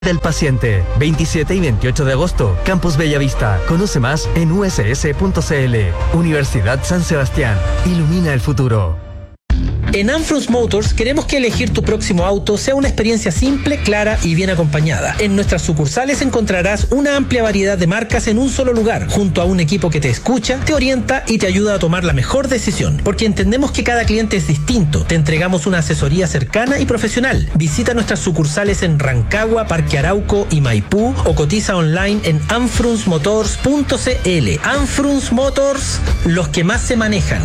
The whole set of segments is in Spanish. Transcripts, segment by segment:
del paciente. 27 y 28 de agosto, Campus Bellavista. Conoce más en uss.cl. Universidad San Sebastián. Ilumina el futuro. En Anfrus Motors queremos que elegir tu próximo auto sea una experiencia simple, clara y bien acompañada. En nuestras sucursales encontrarás una amplia variedad de marcas en un solo lugar, junto a un equipo que te escucha, te orienta y te ayuda a tomar la mejor decisión. Porque entendemos que cada cliente es distinto. Te entregamos una asesoría cercana y profesional. Visita nuestras sucursales en Rancagua, Parque Arauco y Maipú o cotiza online en anfrusmotors.cl. Anfrus Motors, los que más se manejan.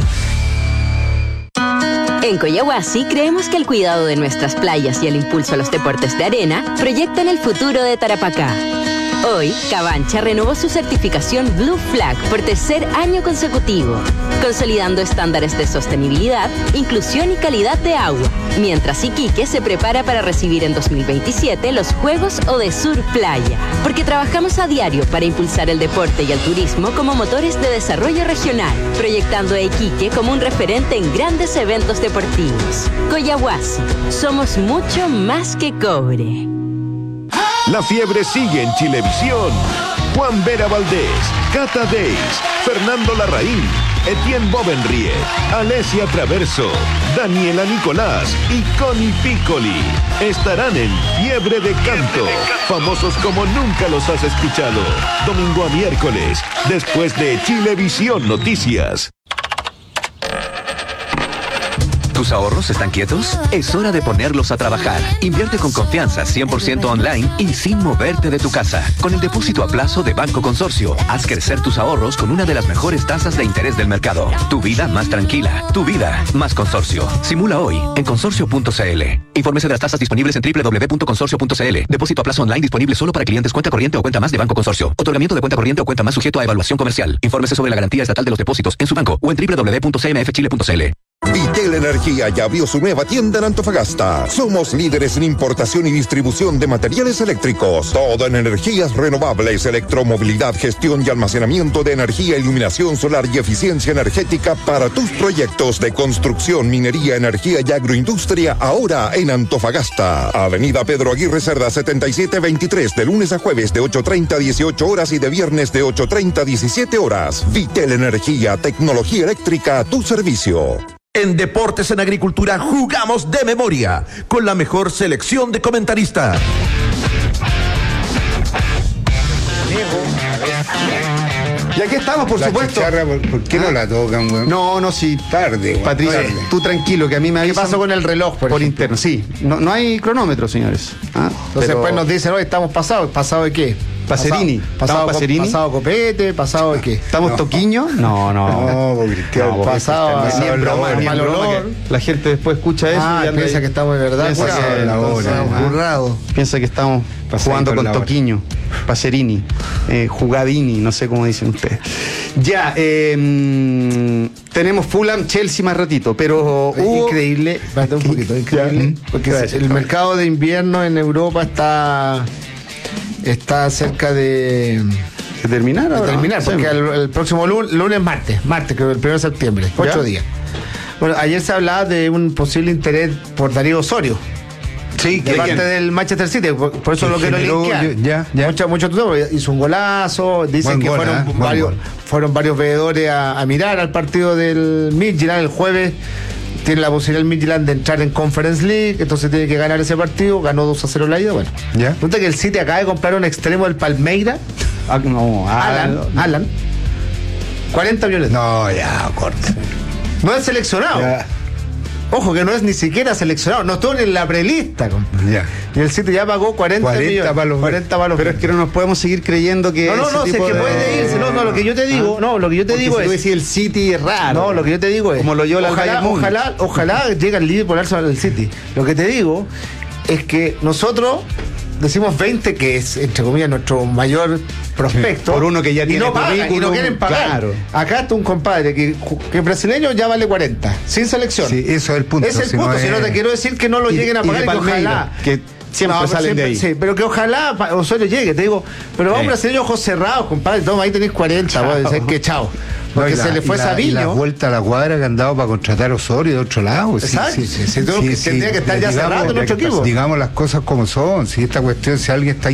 En Coyahuasi creemos que el cuidado de nuestras playas y el impulso a los deportes de arena proyectan el futuro de Tarapacá. Hoy, Cabancha renovó su certificación Blue Flag por tercer año consecutivo, consolidando estándares de sostenibilidad, inclusión y calidad de agua, mientras Iquique se prepara para recibir en 2027 los Juegos Odesur Playa, porque trabajamos a diario para impulsar el deporte y el turismo como motores de desarrollo regional, proyectando a Iquique como un referente en grandes eventos deportivos. Coyahuasi, somos mucho más que cobre. La fiebre sigue en Chilevisión. Juan Vera Valdés, Cata Deis, Fernando Larraín, Etienne Bovenrie, Alessia Traverso, Daniela Nicolás y Connie Piccoli estarán en Fiebre de Canto. Famosos como nunca los has escuchado. Domingo a miércoles, después de Chilevisión Noticias. ¿Tus ahorros están quietos? Es hora de ponerlos a trabajar. Invierte con confianza 100% online y sin moverte de tu casa. Con el depósito a plazo de Banco Consorcio, haz crecer tus ahorros con una de las mejores tasas de interés del mercado. Tu vida más tranquila. Tu vida más Consorcio. Simula hoy en consorcio.cl. Infórmese de las tasas disponibles en www.consorcio.cl. Depósito a plazo online disponible solo para clientes cuenta corriente o cuenta más de Banco Consorcio. Otorgamiento de cuenta corriente o cuenta más sujeto a evaluación comercial. Infórmese sobre la garantía estatal de los depósitos en su banco o en www.cmfchile.cl. Vitel Energía ya abrió su nueva tienda en Antofagasta. Somos líderes en importación y distribución de materiales eléctricos. Todo en energías renovables, electromovilidad, gestión y almacenamiento de energía, iluminación solar y eficiencia energética para tus proyectos de construcción, minería, energía y agroindustria, ahora en Antofagasta. Avenida Pedro Aguirre Cerda 7723, de lunes a jueves de 8:30 a 18 horas y de viernes de 8:30 a 17 horas. Vitel Energía, tecnología eléctrica a tu servicio. En Deportes en Agricultura jugamos de memoria con la mejor selección de comentaristas. Y aquí estamos, por supuesto. Chicharra, ¿por qué no la tocan, güey? No, sí. Tarde, güey. Patricia, tú tranquilo, que a mí me avisan. ¿Qué pasó con el reloj, por interno? Sí, no hay cronómetro, señores. Entonces después nos dicen, hoy estamos pasados. ¿Pasado de qué? Pacerini. Pasado copete, pasado de qué. ¿Estamos toquiños? No. No, Cristiano. Pasado mal olor. La gente después escucha eso y piensa que estamos de verdad currados. Piensa que estamos jugando con Toquiño, Pacerini, Jugadini, no sé cómo dicen ustedes. Ya, tenemos Fulham, Chelsea más ratito, pero increíble, espérate un poquito, increíble, porque el mercado de invierno en Europa está cerca de terminar, porque el próximo lunes, martes, que es el 1 de septiembre, 8 días. Bueno, ayer se hablaba de un posible interés por Darío Osorio. Sí, de parte del Manchester City, por eso lo quiero linkear. Mucho tiempo, hizo un golazo, dicen que fueron varios veedores a mirar al partido del Midtjylland el jueves. Tiene la posibilidad el Midtjylland de entrar en Conference League, entonces tiene que ganar ese partido, ganó 2-0 la ida, bueno. Resulta que el City acaba de comprar un extremo del Palmeiras, Alan, 40 millones. No, ya, corta. No es seleccionado. Ya. Ojo que no es ni siquiera seleccionado, no estuvo ni en la prelista. Y el City ya pagó 40 millones. 40 palos. Pero es que no nos podemos seguir creyendo que. No, sé que puede irse. No, lo que yo te digo, es. Si el City es raro. No, lo que yo te digo es. Como lo llevó la ojalá llegue al Liverpool al City. Lo que te digo es que nosotros decimos 20, que es, entre comillas, nuestro mayor prospecto. Por uno que ya tiene y no quieren pagar. Claro. Acá está un compadre que brasileño ya vale 40, sin selección. Sí, eso es el punto. Si no te quiero decir que no lo lleguen a pagar y que ojalá. Que siempre salen de ahí. Sí, pero que ojalá Osorio llegue, te digo. Pero va un brasileño ojos cerrados, compadre. Toma, ahí tenés 40, vos decís que chao. Porque se le fue Sabiño. Y la vuelta a la cuadra que han dado para contratar a Osorio de otro lado. Exacto. Tendría que estar ya cerrado en otro equipo. Digamos las cosas como son. Si esta cuestión, si alguien está